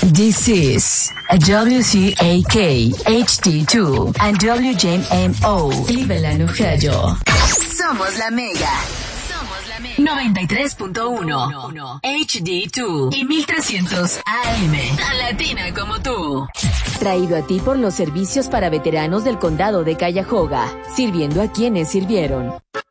This is a WCAK HD2 and WJMO Cleveland, Ohio. Somos la Mega. 93.1 HD2 y 1300 AM. Tan latina como tú. Traído a ti por los servicios para veteranos del condado de Cuyahoga, sirviendo a quienes sirvieron.